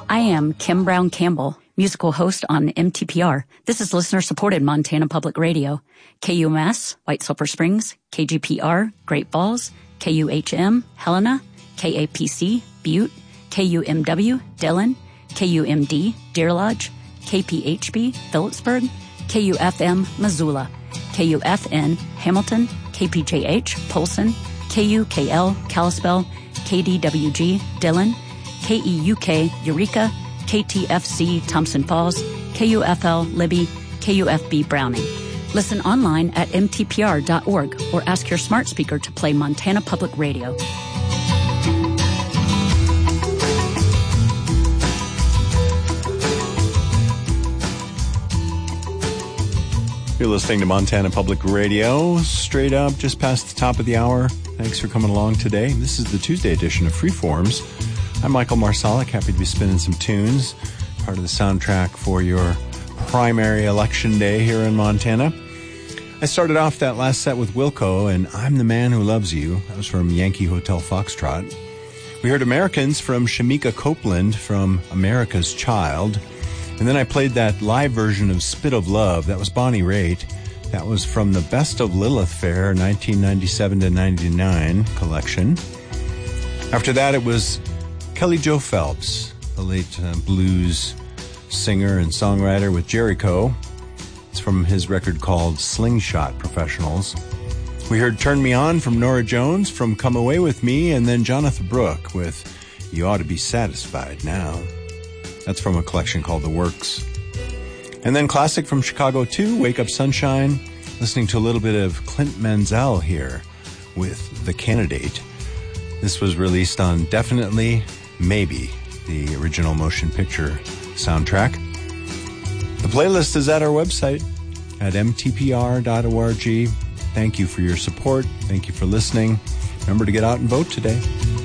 I am Kim Brown Campbell, musical host on MTPR. This is listener-supported Montana Public Radio. KUMS, White Sulphur Springs, KGPR, Great Falls, KUHM, Helena, KAPC, Butte, KUMW, Dillon, KUMD, Deer Lodge, KPHB, Phillipsburg, KUFM, Missoula, KUFN, Hamilton, KPJH, Polson, KUKL, Kalispell, KDWG, Dillon, KEUK, Eureka, KTFC, Thompson Falls, KUFL, Libby, KUFB, Browning. Listen online at mtpr.org or ask your smart speaker to play Montana Public Radio. You're listening to Montana Public Radio, straight up just past the top of the hour. Thanks for coming along today. This is the Tuesday edition of Freeforms. I'm Michael Marsalic, happy to be spinning some tunes, part of the soundtrack for your primary election day here in Montana. I started off that last set with Wilco and I'm the Man Who Loves You. That was from Yankee Hotel Foxtrot. We heard Americans from Shamika Copeland from America's Child. And then I played that live version of Spit of Love. That was Bonnie Raitt. That was from the Best of Lilith Fair 1997 to 99 collection. After that, it was Kelly Jo Phelps, the late blues singer and songwriter with Jericho. It's from his record called Slingshot Professionals. We heard Turn Me On from Norah Jones, from Come Away With Me, and then Jonathan Brooke with You Ought to Be Satisfied Now. That's from a collection called The Works. And then classic from Chicago too, Wake Up Sunshine, listening to a little bit of Clint Mansell here with The Candidate. This was released on Definitely Maybe, the original motion picture soundtrack. The playlist is at our website at mtpr.org. Thank you for your support. Thank you for listening. Remember to get out and vote today.